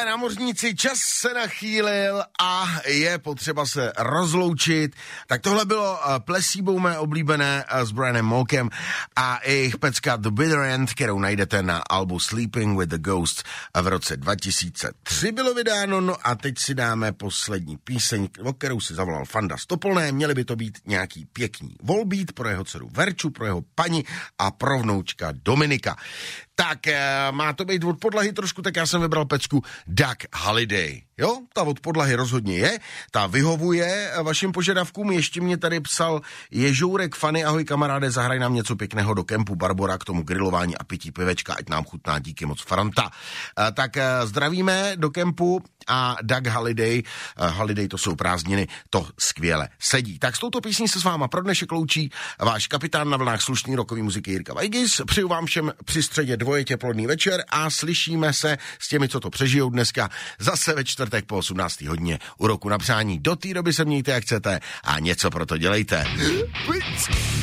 Přátelé námořníci, čas se nachýlil a je potřeba se rozloučit. Tak tohle bylo Placebo, mé oblíbené, s Brianem Molkem a jejich pecka The Bitter End, kterou najdete na albu Sleeping with the Ghosts v roce 2003 bylo vydáno. No a teď si dáme poslední píseň, o kterou si zavolal Fanda Stopolné. Měly by to být nějaký pěkný volbeat pro jeho dceru Verču, pro jeho paní a pro vnoučka Dominika. Tak má to být od podlahy trošku, tak já jsem vybral pecku Doug Holiday. Jo, ta od podlahy rozhodně je, ta vyhovuje vašim požadavkům. Ještě mě tady psal Ježourek Fany, ahoj kamaráde, zahraj nám něco pěkného do kempu Barbora k tomu grilování a pití pivečka, ať nám chutná, díky moc Franta. Tak zdravíme do kempu a Doug Holiday, Holiday to jsou prázdniny, to skvěle sedí. Tak s touto písní se s váma pro dnešek loučí váš kapitán na vlnách slušný rokový muziky Jirka Vajgis. Přeju vám všem při středě dvojetě plodný večer a slyšíme se s těmi, co to přežijou dneska zase ve čtvrtek po 18. hodině u Roku na přání. Do té doby se mějte jak chcete a něco pro to dělejte.